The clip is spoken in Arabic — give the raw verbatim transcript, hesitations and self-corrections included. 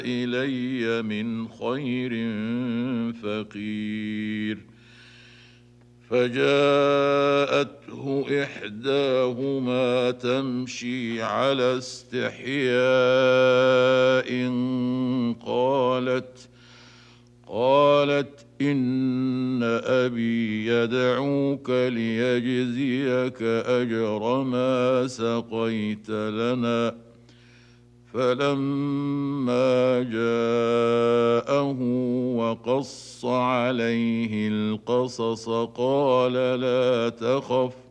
إلي من خير فقير. فجاءته إحداهما تمشي على استحياء قالت قالت إن أبي يدعوك ليجزيك أجر ما سقيت لنا. فلما جاءه وقص عليه القصص قال لا تخف